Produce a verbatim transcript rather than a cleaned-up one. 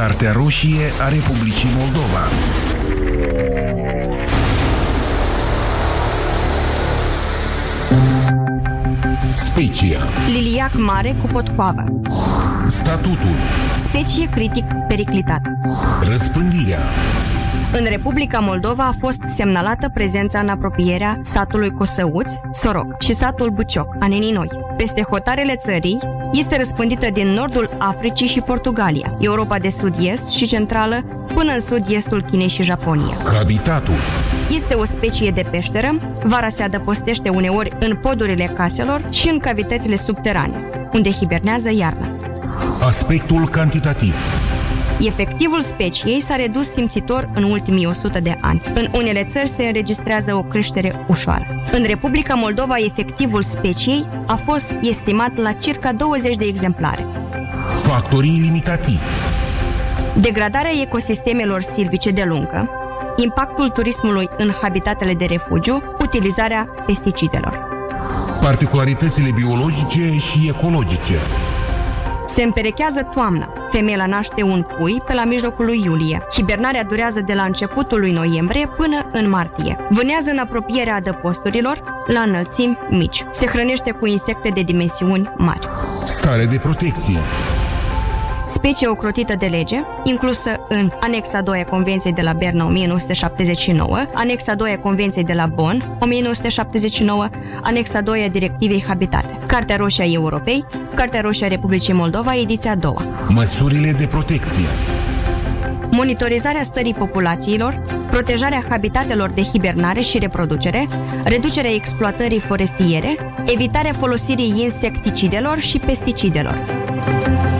Cartea roșie a Republicii Moldova. Specia. Liliac mare cu potcoavă. Statutul. Specie critic periclitată. Răspândirea. În Republica Moldova a fost semnalată prezența în apropierea satului Cosăuți, Soroc și satul Băcioc, a Neninoi. Peste hotarele țării este răspândită din nordul Africii și Portugalia, Europa de sud-est și centrală, până în sud-estul Chinei și Japonia. Habitatul. Este o specie de peșteră, vara se adăpostește uneori în podurile caselor și în cavitățile subterane, unde hibernează iarna. Aspectul cantitativ. Efectivul speciei s-a redus simțitor în ultimii o sută de ani. În unele țări se înregistrează o creștere ușoară. În Republica Moldova, efectivul speciei a fost estimat la circa douăzeci de exemplare. Factorii limitativi. Degradarea ecosistemelor silvice de lungă, impactul turismului în habitatele de refugiu, utilizarea pesticidelor. Particularitățile biologice și ecologice. Se împerechează toamna. Femeia naște un pui pe la mijlocul lui iulie. Hibernarea durează de la începutul lui noiembrie până în martie. Vânează în apropierea adăposturilor, la înălțimi mici. Se hrănește cu insecte de dimensiuni mari. Stare de protecție. Specie ocrotită de lege, inclusă în Anexa doi a Convenției de la Berna o mie nouă sute șaptezeci și nouă, Anexa doi a Convenției de la Bonn o mie nouă sute șaptezeci și nouă, Anexa doi a Directivei Habitate, Cartea roșie a Europei, Cartea roșie a Republicii Moldova, ediția a doua. Măsurile de protecție. Monitorizarea stării populațiilor, protejarea habitatelor de hibernare și reproducere, reducerea exploatării forestiere, evitarea folosirii insecticidelor și pesticidelor.